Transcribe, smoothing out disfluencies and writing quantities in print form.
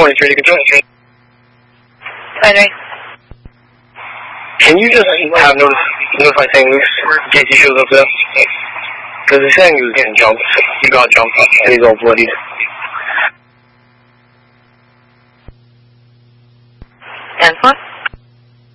23 to control. 23. Can you just have notify St. Luke's in case he shows up there? Because he's saying he was getting jumped. He got jumped and he's all bloodied.